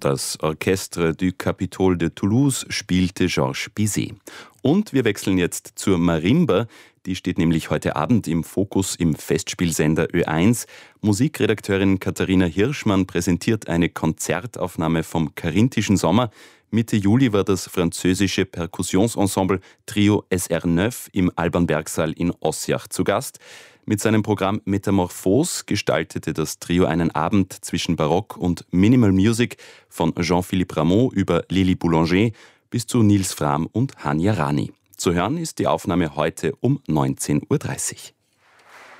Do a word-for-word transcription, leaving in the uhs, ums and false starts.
Das Orchestre du Capitole de Toulouse spielte Georges Bizet. Und wir wechseln jetzt zur Marimba. Die steht nämlich heute Abend im Fokus im Festspielsender Ö eins. Musikredakteurin Katharina Hirschmann präsentiert eine Konzertaufnahme vom Carinthischen Sommer. Mitte Juli war das französische Perkussionsensemble Trio S R neun im Alban-Berg-Saal in Ossiach zu Gast. Mit seinem Programm Metamorphose gestaltete das Trio einen Abend zwischen Barock und Minimal Music von Jean-Philippe Rameau über Lili Boulanger bis zu Nils Frahm und Hanya Rani. Zu hören ist die Aufnahme heute um neunzehn Uhr dreißig.